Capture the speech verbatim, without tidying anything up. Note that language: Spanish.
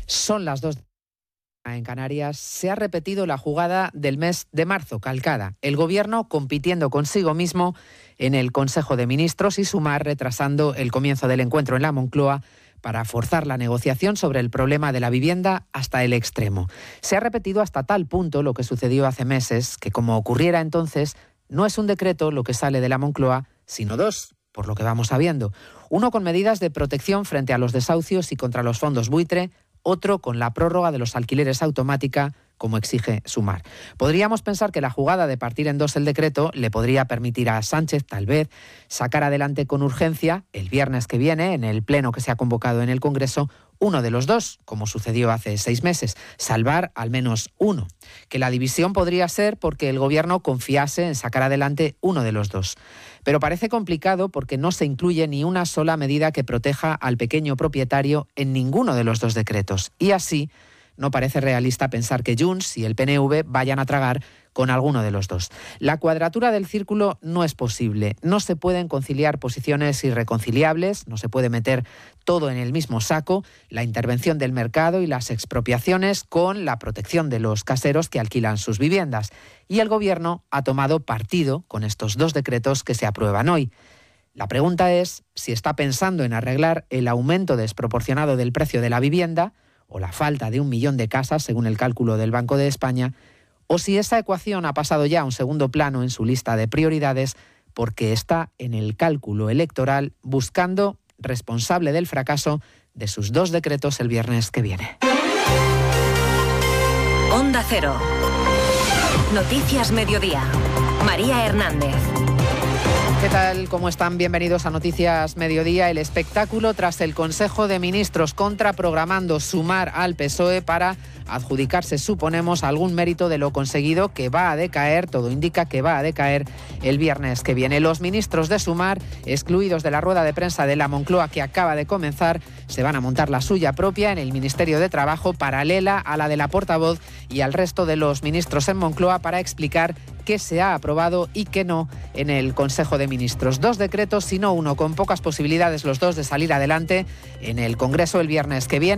Son las dos en Canarias. Se ha repetido la jugada del mes de marzo, calcada. El Gobierno compitiendo consigo mismo en el Consejo de Ministros y Sumar retrasando el comienzo del encuentro en la Moncloa para forzar la negociación sobre el problema de la vivienda hasta el extremo. Se ha repetido hasta tal punto lo que sucedió hace meses, que como ocurriera entonces, no es un decreto lo que sale de la Moncloa, sino dos, por lo que vamos sabiendo. Uno con medidas de protección frente a los desahucios y contra los fondos buitre, otro con la prórroga de los alquileres automática, como exige Sumar. Podríamos pensar que la jugada de partir en dos el decreto le podría permitir a Sánchez, tal vez, sacar adelante con urgencia, el viernes que viene, en el pleno que se ha convocado en el Congreso, uno de los dos, como sucedió hace seis meses, salvar al menos uno. Que la división podría ser porque el Gobierno confiase en sacar adelante uno de los dos. Pero parece complicado porque no se incluye ni una sola medida que proteja al pequeño propietario en ninguno de los dos decretos. Y así no parece realista pensar que Junts y el P N V vayan a tragar con alguno de los dos. La cuadratura del círculo no es posible. No se pueden conciliar posiciones irreconciliables, no se puede meter todo en el mismo saco, la intervención del mercado y las expropiaciones con la protección de los caseros que alquilan sus viviendas. Y el Gobierno ha tomado partido con estos dos decretos que se aprueban hoy. La pregunta es si está pensando en arreglar el aumento desproporcionado del precio de la vivienda o la falta de un millón de casas, según el cálculo del Banco de España, o si esa ecuación ha pasado ya a un segundo plano en su lista de prioridades porque está en el cálculo electoral buscando responsable del fracaso de sus dos decretos el viernes que viene. Onda Cero. Noticias Mediodía. María Hernández. ¿Qué tal? ¿Cómo están? Bienvenidos a Noticias Mediodía. El espectáculo tras el Consejo de Ministros contraprogramando Sumar al P S O E para adjudicarse, suponemos, algún mérito de lo conseguido, que va a decaer, todo indica que va a decaer el viernes que viene. Los ministros de Sumar, excluidos de la rueda de prensa de la Moncloa que acaba de comenzar, se van a montar la suya propia en el Ministerio de Trabajo, paralela a la de la portavoz y al resto de los ministros en Moncloa, para explicar qué se ha aprobado y qué no en el Consejo de Ministros. Dos decretos, sino uno, con pocas posibilidades los dos de salir adelante en el Congreso el viernes que viene.